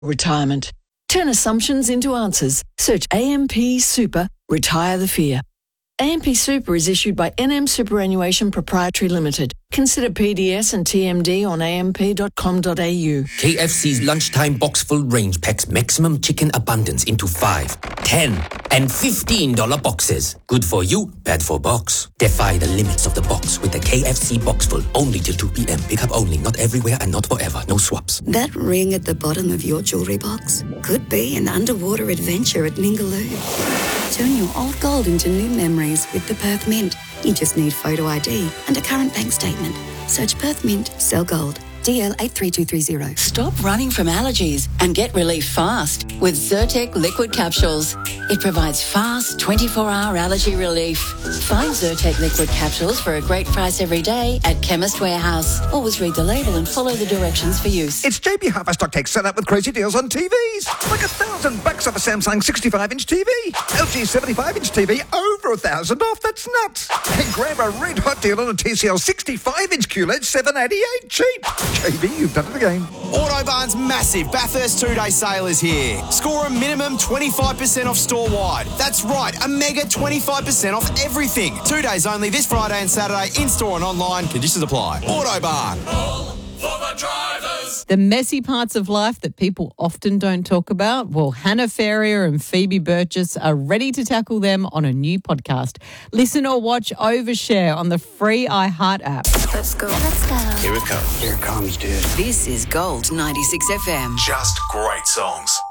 Retirement. Turn assumptions into answers. Search AMP Super, retire the fear. AMP Super is issued by NM Superannuation Proprietary Limited. Consider PDS and TMD on amp.com.au. KFC's lunchtime box full range packs maximum chicken abundance into 5, 10 and $15 boxes. Good for you, bad for box. Defy the limits of the box with the KFC box full only till 2 p.m. Pick up only, not everywhere and not forever. No swaps. That ring at the bottom of your jewellery box could be an underwater adventure at Ningaloo. Turn your old gold into new memories with the Perth Mint. You just need photo ID and a current bank statement. Search Perth Mint, sell gold. DL 83230. Stop running from allergies and get relief fast with Zyrtec liquid capsules. It provides fast 24-hour allergy relief. Find Zyrtec liquid capsules for a great price every day at Chemist Warehouse. Always read the label and follow the directions for use. It's JB Hi-Fi Stock Take set up with crazy deals on TVs. Like $1,000 off a Samsung 65-inch TV. LG 75-inch TV, over $1,000 off. That's nuts. And grab a red hot deal on a TCL 65-inch QLED, $788 cheap. JB, you've done it again. Autobarn's massive Bathurst 2-day sale is here. Score a minimum 25% off store-wide. That's right, a mega 25% off everything. 2 days only this Friday and Saturday, in-store and online. Conditions apply. Autobarn. All for the drivers. The messy parts of life that people often don't talk about? Well, Hannah Ferrier and Phoebe Burgess are ready to tackle them on a new podcast. Listen or watch Overshare on the free iHeart app. Let's go. Let's go. Here it comes. Here it comes, dude. This is Gold 96 FM. Just great songs.